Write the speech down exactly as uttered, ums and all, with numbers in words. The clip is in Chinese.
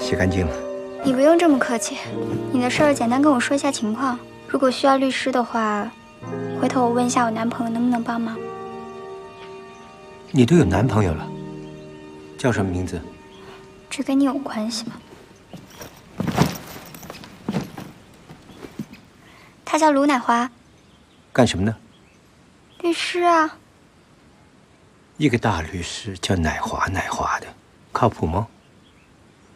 洗干净了。 你不用这么客气，你的事儿简单跟我说一下情况。如果需要律师的话，回头我问一下我男朋友能不能帮忙。 你都有男朋友了，叫什么名字？ 这跟你有关系吗？他叫卢乃华。 干什么的？ 律师啊。 一个大律师叫乃华乃华的，靠谱吗？